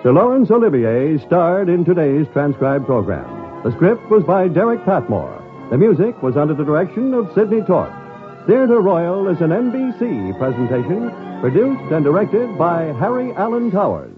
Sir Laurence Olivier starred in today's transcribed program. The script was by Derek Patmore. The music was under the direction of Sidney Torch. Theatre Royal is an NBC presentation, produced and directed by Harry Allen Towers.